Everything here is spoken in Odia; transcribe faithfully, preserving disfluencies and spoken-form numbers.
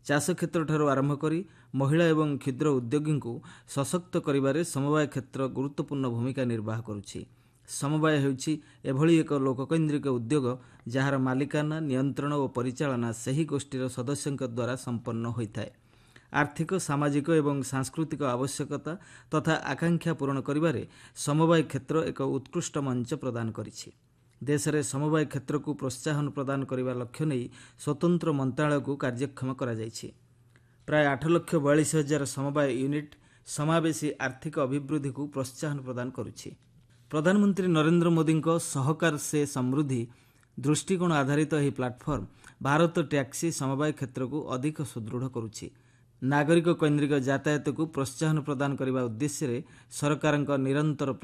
ଚାଷ କ୍ଷେତ୍ରଠାରୁ ଆରମ୍ଭ କରି ମହିଳା ଏବଂ କ୍ଷୁଦ୍ର ଉଦ୍ୟୋଗୀଙ୍କୁ ସଶକ୍ତ କରିବାରେ ସମବାୟ କ୍ଷେତ୍ର ଗୁରୁତ୍ୱପୂର୍ଣ୍ଣ ଭୂମିକା ନିର୍ବାହ କରୁଛି। ସମବାୟ ହେଉଛି ଏଭଳି ଏକ ଲୋକକୈନ୍ଦ୍ରିକ ଉଦ୍ୟୋଗ ଯାହାର ମାଲିକାନା, ନିୟନ୍ତ୍ରଣ ଓ ପରିଚାଳନା ସେହି ଗୋଷ୍ଠୀର ସଦସ୍ୟଙ୍କ ଦ୍ୱାରା ସମ୍ପନ୍ନ ହୋଇଥାଏ। ଆର୍ଥିକ, ସାମାଜିକ ଏବଂ ସାଂସ୍କୃତିକ ଆବଶ୍ୟକତା ତଥା ଆକାଂକ୍ଷା ପୂରଣ କରିବାରେ ସମବାୟ କ୍ଷେତ୍ର ଏକ ଉତ୍କୃଷ୍ଟ ମଞ୍ଚ ପ୍ରଦାନ କରିଛି। ଦେଶରେ ସମବାୟ କ୍ଷେତ୍ରକୁ ପ୍ରୋତ୍ସାହନ ପ୍ରଦାନ କରିବା ଲକ୍ଷ୍ୟ ନେଇ ସ୍ୱତନ୍ତ୍ର ମନ୍ତ୍ରଣାଳୟକୁ କାର୍ଯ୍ୟକ୍ଷମ କରାଯାଇଛି। ପ୍ରାୟ ଆଠ ଲକ୍ଷ ବୟାଳିଶ ହଜାର ସମବାୟ ୟୁନିଟ୍ ସମାବେଶୀ ଆର୍ଥିକ ଅଭିବୃଦ୍ଧିକୁ ପ୍ରୋତ୍ସାହନ ପ୍ରଦାନ କରୁଛି। ପ୍ରଧାନମନ୍ତ୍ରୀ ନରେନ୍ଦ୍ର ମୋଦିଙ୍କ ସହକାର ସେ ସମୃଦ୍ଧି ଦୃଷ୍ଟିକୋଣ ଆଧାରିତ ଏହି ପ୍ଲାଟଫର୍ମ ଭାରତ ଟ୍ୟାକ୍ସି ସମବାୟ କ୍ଷେତ୍ରକୁ ଅଧିକ ସୁଦୃଢ଼ କରୁଛି। ନାଗରିକ କୈନ୍ଦ୍ରିକ ଯାତାୟାତକୁ ପ୍ରୋତ୍ସାହନ ପ୍ରଦାନ କରିବା ଉଦ୍ଦେଶ୍ୟରେ ସରକାରଙ୍କ ନିରନ୍ତର